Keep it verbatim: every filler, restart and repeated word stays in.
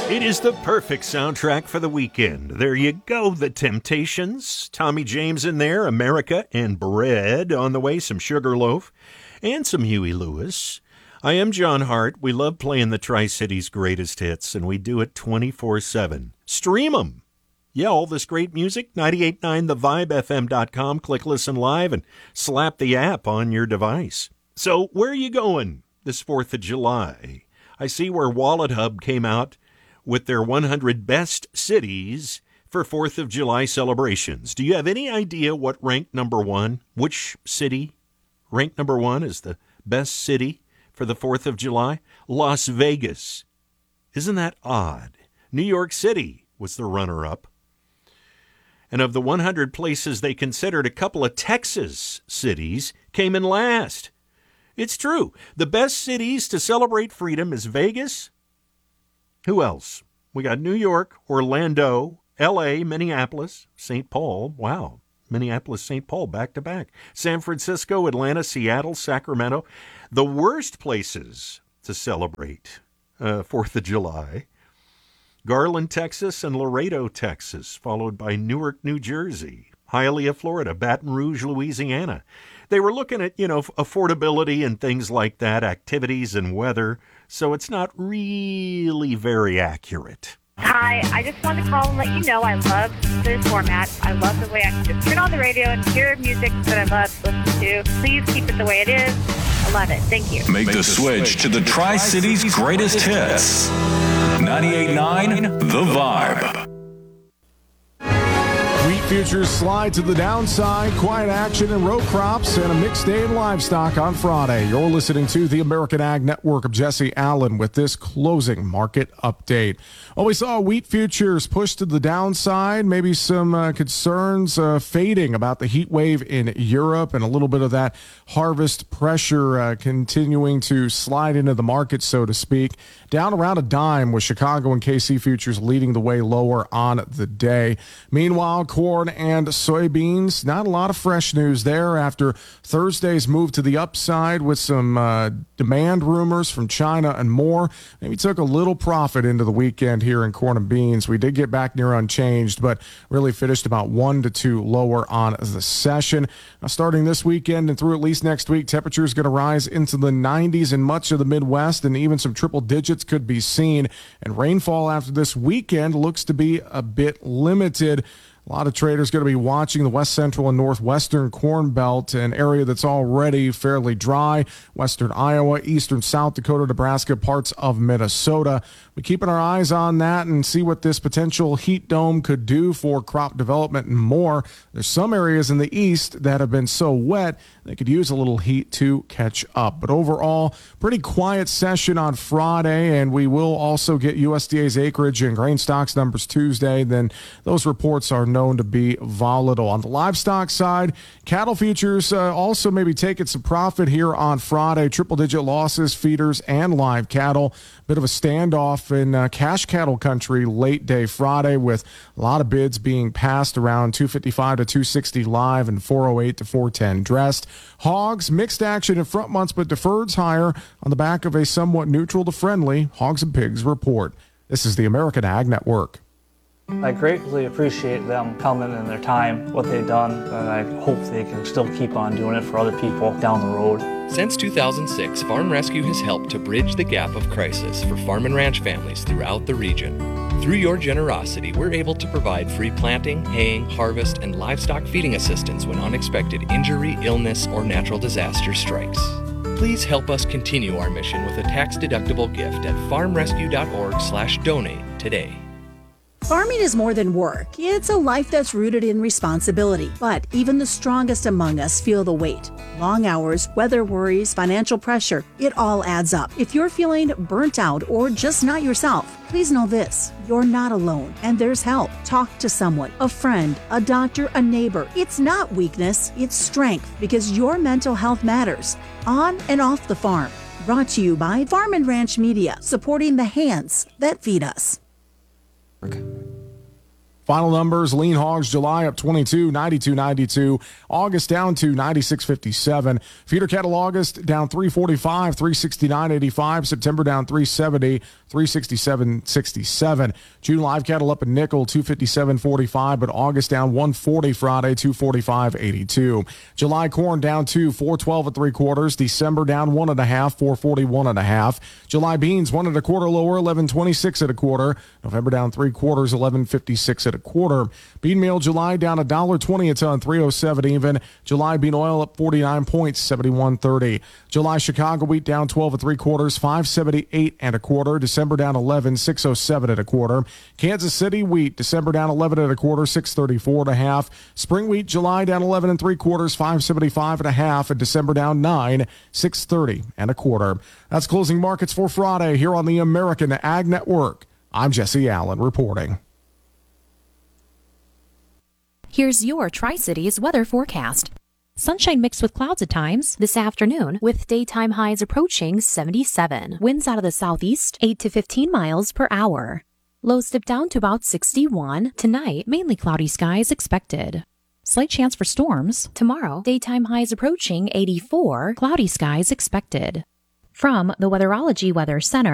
It is the perfect soundtrack for the weekend. There you go, The Temptations. Tommy James in there, America and Bread. On the way, some Sugarloaf and some Huey Lewis. I am John Hart. We love playing the Tri-Cities greatest hits, and we do it twenty-four seven. Stream them. Yeah, all this great music, ninety-eight point nine the vibe f m dot com. Click Listen Live and slap the app on your device. So, where are you going this fourth of July? I see where Wallet Hub came out with their one hundred best cities for fourth of July celebrations. Do you have any idea what ranked number one? Which city ranked number one is the best city for the fourth of July? Las Vegas. Isn't that odd? New York City was the runner-up. And of the one hundred places they considered, a couple of Texas cities came in last. It's true. The best cities to celebrate freedom is Vegas. Who else? We got New York, Orlando, L A, Minneapolis, Saint Paul. Wow. Minneapolis, Saint Paul, back to back. San Francisco, Atlanta, Seattle, Sacramento. The worst places to celebrate uh, fourth of July. Garland, Texas, and Laredo, Texas, followed by Newark, New Jersey, Hialeah, Florida, Baton Rouge, Louisiana. They were looking at, you know, affordability and things like that, activities and weather, so it's not really very accurate. Hi, I just wanted to call and let you know I love this format. I love the way I can just turn on the radio and hear music that I love to listen to. Please keep it the way it is. I love it. Thank you. Make the switch to the Tri-Cities greatest hits. ninety-eight point nine The Vibe. Wheat futures slide to the downside, quiet action in row crops, and a mixed day in livestock on Friday. You're listening to the American Ag Network of Jesse Allen with this closing market update. Well, we saw wheat futures push to the downside, maybe some uh, concerns uh, fading about the heat wave in Europe and a little bit of that harvest pressure uh, continuing to slide into the market, so to speak. Down around a dime with Chicago and K C futures leading the way lower on the day. Meanwhile, corn and soybeans, not a lot of fresh news there after Thursday's move to the upside with some uh, demand rumors from China and more. Maybe took a little profit into the weekend here in corn and beans. We did get back near unchanged, but really finished about one to two lower on the session. Now, starting this weekend and through at least next week, temperatures going to rise into the nineties in much of the Midwest, and even some triple digits could be seen. And rainfall after this weekend looks to be a bit limited. A lot of traders going to be watching the west central and northwestern corn belt, an area that's already fairly dry. Western Iowa, eastern South Dakota, Nebraska, parts of Minnesota. We're keeping our eyes on that and see what this potential heat dome could do for crop development and more. There's some areas in the east that have been so wet they could use a little heat to catch up. But overall, pretty quiet session on Friday, and we will also get U S D A's acreage and grain stocks numbers Tuesday. Then those reports are known to be volatile. On the livestock side, cattle futures uh, also maybe taking some profit here on Friday. Triple-digit losses, feeders and live cattle. Bit of a standoff in uh, cash cattle country late day Friday with a lot of bids being passed around two fifty-five to two sixty live and four oh eight to four ten dressed. Hogs, mixed action in front months, but deferreds higher on the back of a somewhat neutral to friendly Hogs and Pigs report. This is the American Ag Network. I greatly appreciate them coming and their time, what they've done, and I hope they can still keep on doing it for other people down the road. Since two thousand six, Farm Rescue has helped to bridge the gap of crisis for farm and ranch families throughout the region. Through your generosity, we're able to provide free planting, haying, harvest, and livestock feeding assistance when unexpected injury, illness, or natural disaster strikes. Please help us continue our mission with a tax-deductible gift at farmrescue.org slash donate today. Farming is more than work. It's a life that's rooted in responsibility. But even the strongest among us feel the weight. Long hours, weather worries, financial pressure, it all adds up. If you're feeling burnt out or just not yourself, please know this. You're not alone, and there's help. Talk to someone, a friend, a doctor, a neighbor. It's not weakness, it's strength, because your mental health matters, on and off the farm. Brought to you by Farm and Ranch Media, supporting the hands that feed us. Final numbers, lean hogs July up twenty-two, ninety-two ninety-two. August down to ninety-six fifty-seven. Feeder cattle August down three forty-five, three sixty-nine eighty-five. September down three seventy, three sixty-seven sixty-seven. June live cattle up a nickel, two fifty-seven forty-five, but August down one forty Friday, two forty-five eighty-two. July corn down two, four twelve and three quarters. December down one and a half, four forty-one and a half. July beans one and a quarter lower, eleven twenty-six and a quarter. November down three quarters, eleven fifty-six and a quarter. Bean meal July down a dollar twenty a ton, three oh seven even. July bean oil up forty-nine points, seventy-one thirty. July Chicago wheat down twelve and three quarters, five seventy-eight and a quarter. December down eleven, six oh seven and a quarter. Kansas City wheat December down eleven and a quarter, six thirty-four and a half. Spring wheat July down eleven and three quarters, five seventy-five and a half, and December down nine, six thirty and a quarter. That's closing markets for Friday here on the American Ag Network. I'm Jesse Allen reporting. Here's your Tri-Cities weather forecast. Sunshine mixed with clouds at times this afternoon, with daytime highs approaching seventy-seven. Winds out of the southeast, eight to fifteen miles per hour. Lows dip down to about sixty-one. Tonight, mainly cloudy skies expected. Slight chance for storms. Tomorrow, daytime highs approaching eighty-four. Cloudy skies expected. From the Weatherology Weather Center.